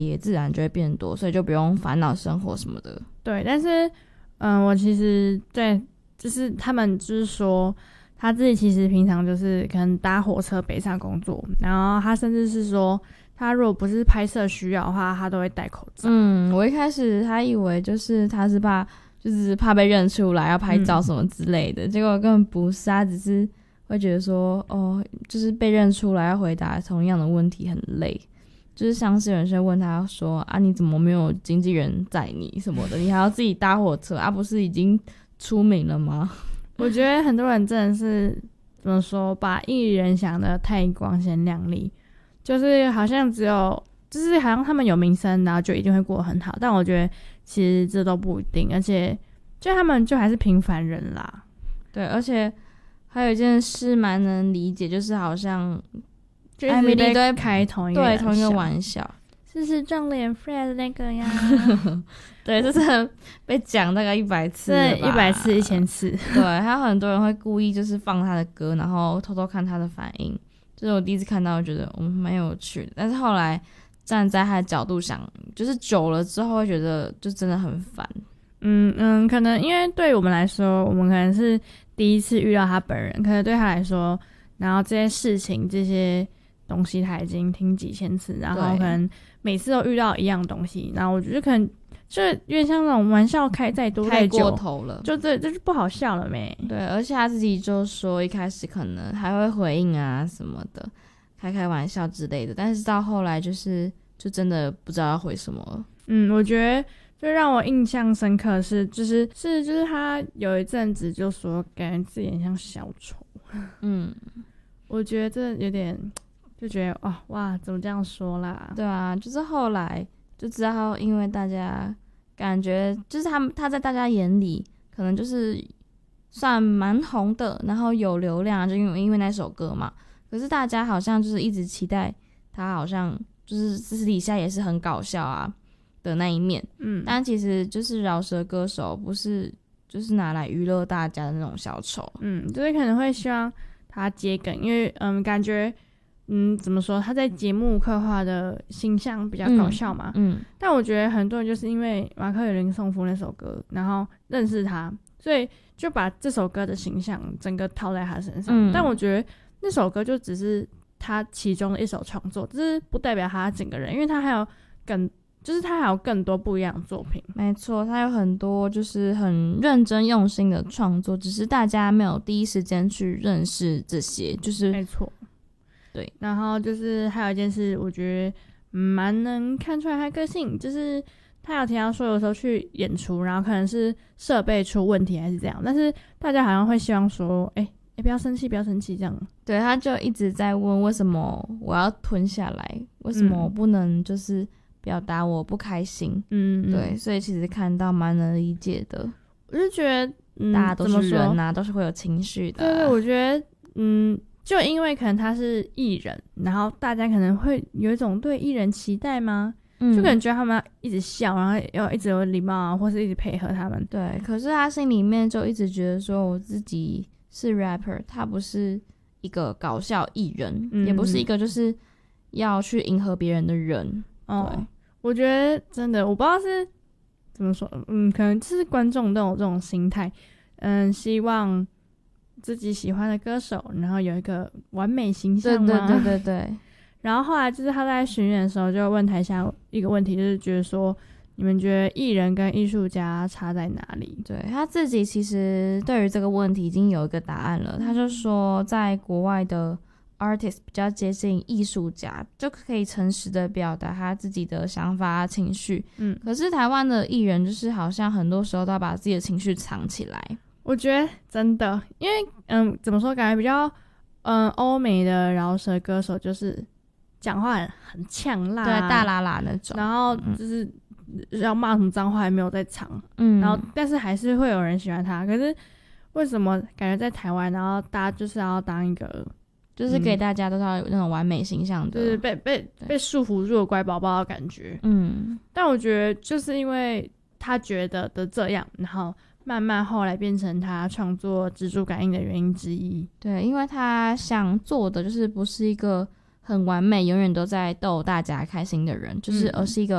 也自然就会变多，所以就不用烦恼生活什么的。 对，但是我其实对，就是他们就是说他自己其实平常就是可能搭火车北上工作，然后他甚至是说他如果不是拍摄需要的话，他都会戴口罩。 我一开始还以为就是他是怕被认出来要拍照什么之类的，结果根本不是，他只是会觉得说就是被认出来要回答同样的问题很累。就是像是有人会问他说啊，你怎么没有经纪人载你什么的，你还要自己搭火车啊，不是已经出名了吗？ 我觉得很多人真的是怎么说，把艺人想的太光鲜亮丽，就是好像就是好像他们有名声，然后就一定会过得很好，但我觉得其实这都不一定，而且就他们就还是平凡人啦。 对，而且还有一件事蛮能理解，就是好像艾米丽都会开同一个玩笑， 是撞脸 Fred 那个呀。 对，这是被讲大概100次了吧 ，100次1000次。 对，还有很多人会故意就是放他的歌，然后偷偷看他的反应。就是我第一次看到，我觉得蛮有趣的，但是后来站在他的角度想，就是久了之后会觉得就真的很烦。 可能因为对我们来说，我们可能是第一次遇到他本人，可能对他来说，然后这些事情这些东西他已经听几千次，然后可能每次都遇到一样东西，然后我觉得可能就有点像那种玩笑开再多太过头了， 就这就不好笑了没？ 对，而且他自己就说一开始可能还会回应啊什么的，开玩笑之类的，但是到后来就真的不知道要回什么了。 我觉得最让我印象深刻的是就是他有一阵子就说感觉自己很像小丑。我觉得这有点就觉得哇怎么这样说啦。 对啊，就是后来就知道，因为大家感觉就是他在大家眼里可能就是算蛮红的，然后有流量，就因为那首歌嘛。可是大家好像就是一直期待他，好像就是私底下也是很搞笑啊的那一面。但其实就是饶舌歌手不是就是拿来娱乐大家的那种小丑。 就是可能会希望他接梗，因为感觉怎么说，他在节目刻画的形象比较搞笑嘛。但我觉得很多人就是因为马克与林颂夫那首歌，然后认识他，所以就把这首歌的形象整个套在他身上。但我觉得那首歌就只是他其中的一首创作，这是不代表他整个人，因为他还有更多不一样的作品。 没错，他有很多就是很认真用心的创作，只是大家没有第一时间去认识这些。就是没错， 对。 然后就是还有一件事，我觉得蛮能看出来他个性，就是他有提到说有时候去演出，然后可能是设备出问题还是这样，但是大家好像会希望说不要生气不要生气这样。 对，他就一直在问为什么我要吞下来，为什么我不能就是表达我不开心。对，所以其实看到蛮能理解的。 我就觉得大家都是人啊，都是会有情绪的。 对，我觉得就因为可能他是艺人，然后大家可能会有一种对艺人期待吗？就可能觉得他们要一直笑，然后要一直有礼貌啊，或是一直配合他们。 对，可是他心里面就一直觉得说我自己是 rapper， 他不是一个搞笑艺人，也不是一个就是要去迎合别人的人。对， 我觉得真的我不知道是怎么说，可能就是观众都有这种心态，希望自己喜欢的歌手然后有一个完美形象吗？ 对。 然后后来就是他在巡演的时候就问台下一个问题，就是觉得说你们觉得艺人跟艺术家差在哪里？ 对，他自己其实对于这个问题已经有一个答案了。他就说在国外的 artist 比较接近艺术家，就可以诚实的表达他自己的想法情绪。可是台湾的艺人就是好像很多时候都要把自己的情绪藏起来。 我觉得真的，因为怎么说，感觉比较欧美的饶舌歌手就是讲话很呛辣， 对，大喇喇那种， 然后就是要骂什么脏话也没有在藏，然后但是还是会有人喜欢他。可是为什么感觉在台湾，然后大家就是要当一个就是给大家都是要有那种完美形象的， 就是被束缚住的乖宝宝的感觉。但我觉得就是因为他觉得的这样，然后慢慢后来变成他创作蜘蛛感应的原因之一。 对，因为他想做的就是不是一个很完美，永远都在逗大家开心的人，就是而是一个